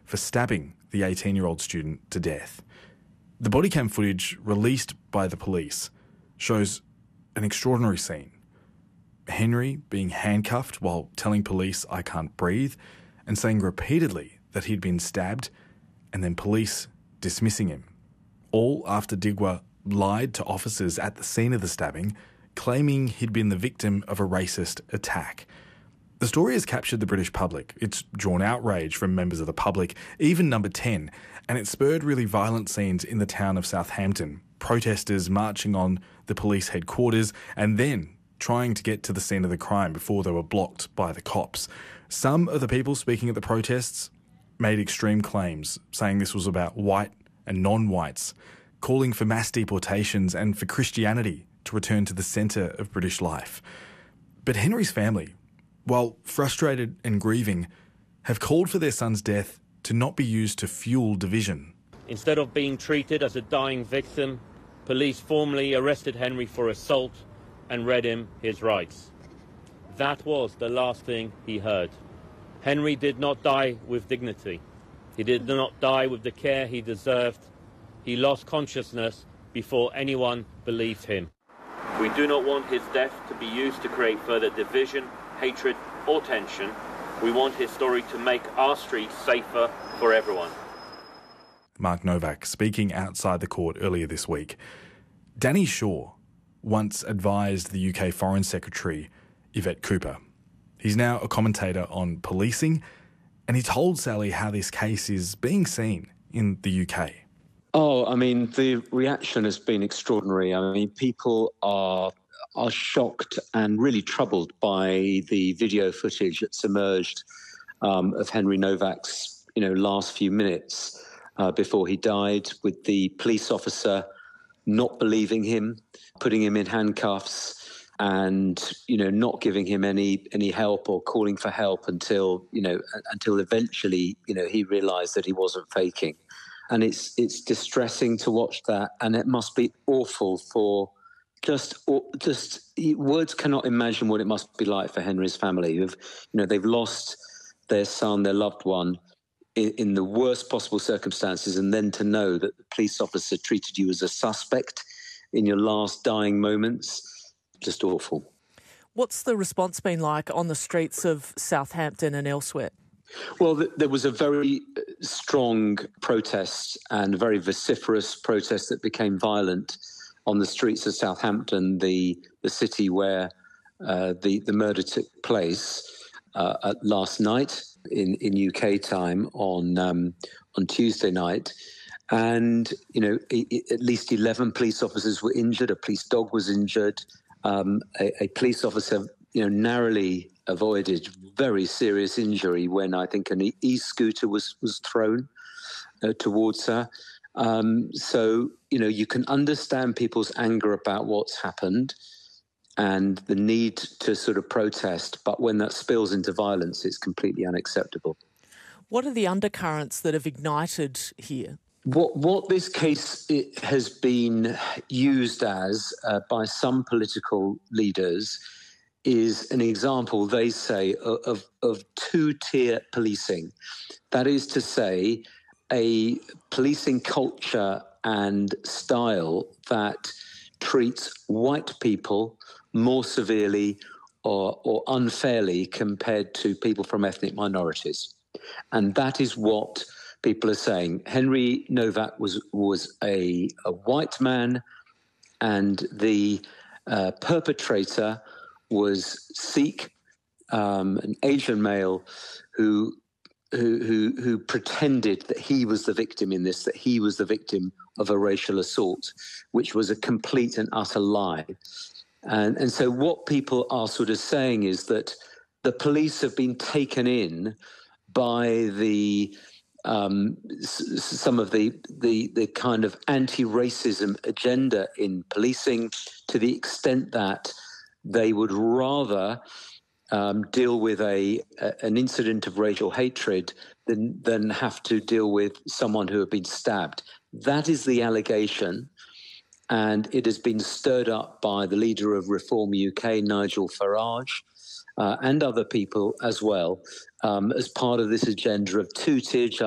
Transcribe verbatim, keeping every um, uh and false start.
for stabbing the eighteen-year-old student to death. The body cam footage released by the police shows an extraordinary scene. Henry being handcuffed while telling police, "I can't breathe," and saying repeatedly that he'd been stabbed, and then police dismissing him. All after Digwa lied to officers at the scene of the stabbing, claiming he'd been the victim of a racist attack. The story has captured the British public. It's drawn outrage from members of the public, even Number ten, and it spurred really violent scenes in the town of Southampton. Protesters marching on the police headquarters and then trying to get to the scene of the crime before they were blocked by the cops. Some of the people speaking at the protests made extreme claims, saying this was about white and non-whites, calling for mass deportations and for Christianity to return to the centre of British life. But Henry's family, while frustrated and grieving, have called for their son's death to not be used to fuel division. Instead of being treated as a dying victim, police formally arrested Henry for assault and read him his rights. That was the last thing he heard. Henry did not die with dignity. He did not die with the care he deserved. He lost consciousness before anyone believed him. We do not want his death to be used to create further division, hatred or tension. We want his story to make our streets safer for everyone. Mark Novak speaking outside the court earlier this week. Danny Shaw once advised the U K Foreign Secretary Yvette Cooper. He's now a commentator on policing, and he told Sally how this case is being seen in the U K. Oh, I mean, the reaction has been extraordinary. I mean, people are are shocked and really troubled by the video footage that's emerged um, of Henry Novak's, you know, last few minutes uh, before he died, with the police officer not believing him, putting him in handcuffs, and, you know, not giving him any any help or calling for help until, you know, until eventually, you know, he realised that he wasn't faking. And it's it's distressing to watch that, and it must be awful for just just words cannot imagine what it must be like for Henry's family. Who've, you know, they've lost their son, their loved one, in, in the worst possible circumstances, and then to know that the police officer treated you as a suspect in your last dying moments, just awful. What's the response been like on the streets of Southampton and elsewhere? Well, th- there was a very strong protest and a very vociferous protest that became violent on the streets of Southampton, the the city where uh, the the murder took place uh, at last night in, in U K time on um, on Tuesday night. And, you know, I- I- at least eleven police officers were injured. A police dog was injured. Um, a, a police officer, you know, narrowly avoided very serious injury when I think an e-scooter was, was thrown uh, towards her. Um, so, you know, you can understand people's anger about what's happened and the need to sort of protest. But when that spills into violence, it's completely unacceptable. What are the undercurrents that have ignited here? What what this case it has been used as uh, by some political leaders is an example, they say, of, of, of two-tier policing. That is to say, a policing culture and style that treats white people more severely or, or unfairly compared to people from ethnic minorities. And that is what people are saying. Henry Novak was was a, a white man, and the uh, perpetrator was Sikh, um, an Asian male who, who who who pretended that he was the victim in this, that he was the victim of a racial assault, which was a complete and utter lie. And and so what people are sort of saying is that the police have been taken in by the um, s- some of the, the the kind of anti-racism agenda in policing, to the extent that they would rather um, deal with a, a an incident of racial hatred than than have to deal with someone who had been stabbed. That is the allegation, and it has been stirred up by the leader of Reform U K, Nigel Farage, uh, and other people as well, um, as part of this agenda of two-tier